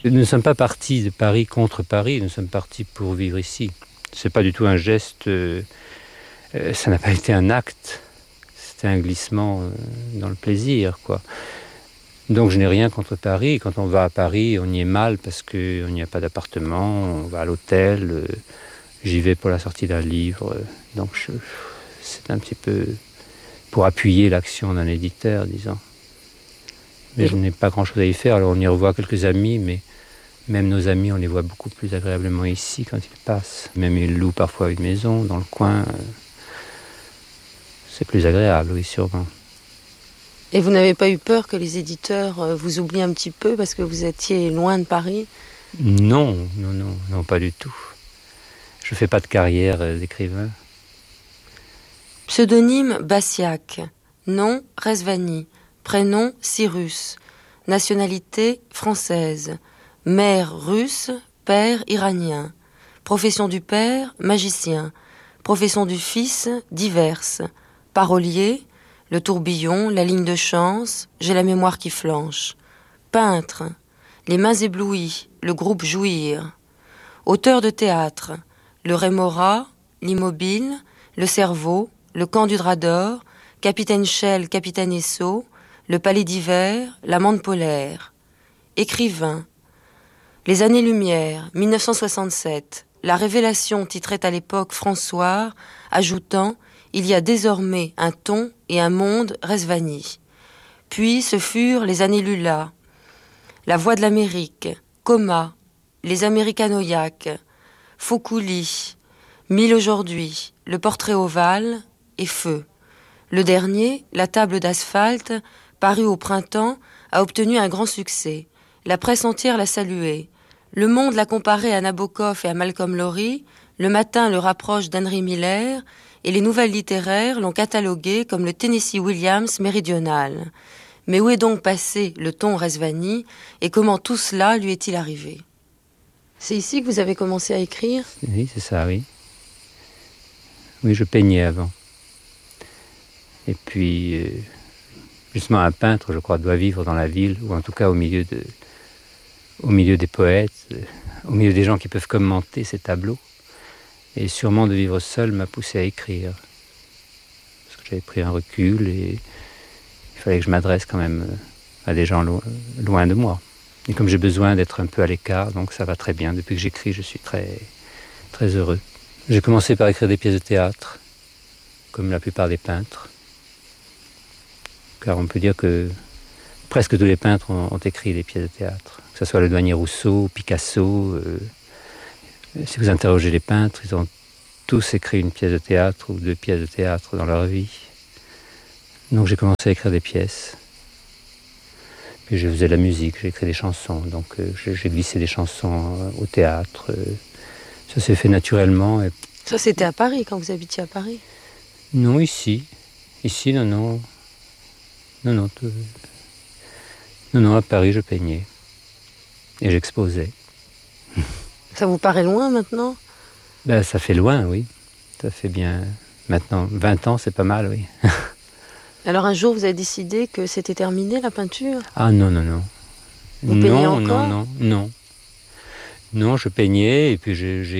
Nous ne sommes pas partis de Paris contre Paris, nous sommes partis pour vivre ici. C'est pas du tout un geste, ça n'a pas été un acte, c'était un glissement dans le plaisir, quoi. Donc je n'ai rien contre Paris. Quand on va à Paris, on y est mal parce qu'on n'y a pas d'appartement, on va à l'hôtel, j'y vais pour la sortie d'un livre. C'est un petit peu pour appuyer l'action d'un éditeur, disons. Mais je n'ai pas grand-chose à y faire, alors on y revoit quelques amis, mais même nos amis, on les voit beaucoup plus agréablement ici quand ils passent. Même ils louent parfois une maison dans le coin. C'est plus agréable, oui, sûrement. Et vous n'avez pas eu peur que les éditeurs vous oublient un petit peu parce que vous étiez loin de Paris? Non, pas du tout. Je ne fais pas de carrière d'écrivain. Pseudonyme Bassiac. Nom Rezvani. Prénom Cyrus. Nationalité française. Mère russe, père iranien. Profession du père, magicien. Profession du fils, diverses. Parolier, le tourbillon, la ligne de chance, j'ai la mémoire qui flanche. Peintre, les mains éblouies, le groupe jouir. Auteur de théâtre, le Rémora, l'immobile, le cerveau, le camp du drap d'or, capitaine Shell, capitaine Esso, le palais d'hiver, l'amande polaire. Écrivain, les années-lumière, 1967. La Révélation titrait à l'époque François, ajoutant « Il y a désormais un ton et un monde Rezvani ». Puis ce furent les années Lula, La Voix de l'Amérique, Coma, Les Américanoïaques, Foucouli, 1000 aujourd'hui, Le Portrait ovale et Feu. Le dernier, La Table d'asphalte, paru au printemps, a obtenu un grand succès. La presse entière l'a salué. Le Monde l'a comparé à Nabokov et à Malcolm Lowry. Le Matin le rapproche d'Henry Miller. Et les nouvelles littéraires l'ont catalogué comme le Tennessee Williams méridional. Mais où est donc passé le ton Rezvani et comment tout cela lui est-il arrivé? C'est ici que vous avez commencé à écrire? Oui, c'est ça, oui. Oui, je peignais avant. Et puis, justement, un peintre, je crois, doit vivre dans la ville, ou en tout cas au milieu des poètes, au milieu des gens qui peuvent commenter ces tableaux. Et sûrement de vivre seul m'a poussé à écrire. Parce que j'avais pris un recul et il fallait que je m'adresse quand même à des gens loin de moi. Et comme j'ai besoin d'être un peu à l'écart, donc ça va très bien. Depuis que j'écris, je suis très, très heureux. J'ai commencé par écrire des pièces de théâtre, comme la plupart des peintres. Car on peut dire que presque tous les peintres ont écrit des pièces de théâtre. Que ce soit le douanier Rousseau, Picasso. Si vous interrogez les peintres, ils ont tous écrit une pièce de théâtre ou 2 pièces de théâtre dans leur vie. Donc j'ai commencé à écrire des pièces. Puis je faisais de la musique, j'ai écrit des chansons. Donc j'ai glissé des chansons au théâtre. Ça s'est fait naturellement. Et... Ça, c'était à Paris, quand vous habitiez à Paris? Non, ici. Ici, non. Non, à Paris, je peignais. Et j'exposais. Ça vous paraît loin maintenant? Ben, ça fait loin, oui. Ça fait bien... Maintenant, 20 ans, c'est pas mal, oui. Alors un jour, vous avez décidé que c'était terminé, la peinture? Ah non. Vous peignez encore? Non, je peignais et puis j'ai